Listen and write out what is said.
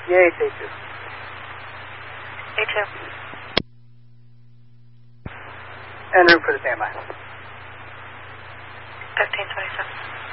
Yates, A2. A2. En route for the standby. 1527.